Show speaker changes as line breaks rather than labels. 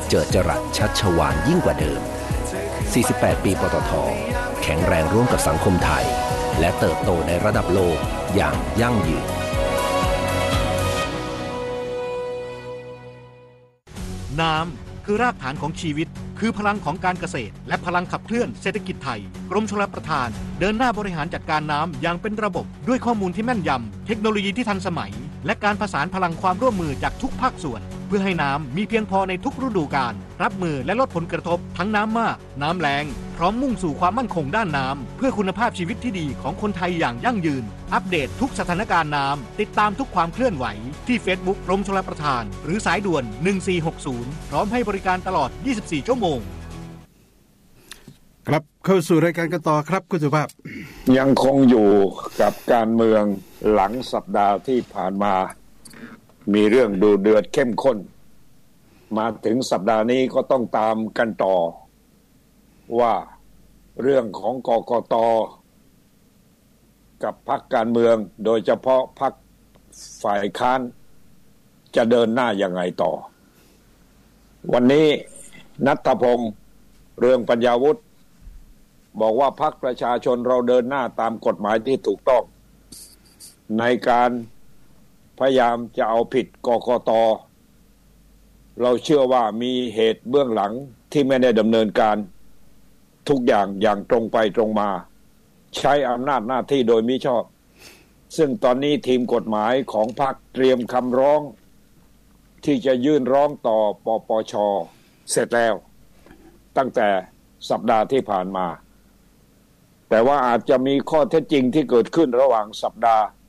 เจิดจรัสชัชวาลยิ่งกว่าเดิม48ปีปตท.แข็งแรงร่วมกับสังคมไทยและเติบโตในระดับโลกอย่างยั่งยืน
น้ำคือรากฐานของชีวิตคือพลังของการเกษตรและพลังขับเคลื่อนเศรษฐกิจไทยกรมชลประทานเดินหน้าบริหารจัดการน้ำอย่างเป็นระบบด้วยข้อมูลที่แม่นยำเทคโนโลยีที่ทันสมัยและการผสานพลังความร่วมมือจากทุกภาคส่วนเพื่อให้น้ำมีเพียงพอในทุกฤดูกาลรับมือและลดผลกระทบทั้งน้ำมากน้ำแล้งพร้อมมุ่งสู่ความมั่นคงด้านน้ำเพื่อคุณภาพชีวิตที่ดีของคนไทยอย่างยั่งยืนอัปเดตทุกสถานการณ์น้ำติดตามทุกความเคลื่อนไหวที่ Facebook กรมชลประทานหรือสายด่วน1460พร้อมให้บริการตลอด24ชั่วโมง
ครับเข้าสู่รายการกันต่อครับคุณสุภาพ
ยังคงอยู่กับการเมืองหลังสัปดาห์ที่ผ่านมามีเรื่องดูเดือดเข้มข้นมาถึงสัปดาห์นี้ก็ต้องตามกันต่อว่าเรื่องของกกต.กับพรรคการเมืองโดยเฉพาะพรรคฝ่ายค้านจะเดินหน้ายังไงต่อวันนี้ณัฐพงษ์เรืองปัญญาวุฒิบอกว่าพรรคประชาชนเราเดินหน้าตามกฎหมายที่ถูกต้องในการพยายามจะเอาผิดกกต.เราเชื่อว่ามีเหตุเบื้องหลังที่ไม่ได้ดำเนินการทุกอย่างตรงไปตรงมาใช้อำนาจหน้าที่โดยมิชอบซึ่งตอนนี้ทีมกฎหมายของพรรคเตรียมคำร้องที่จะยื่นร้องต่อปปช.เสร็จแล้วตั้งแต่สัปดาห์ที่ผ่านมาแต่ว่าอาจจะมีข้อเท็จจริงที่เกิดขึ้นระหว่างสัปดาห์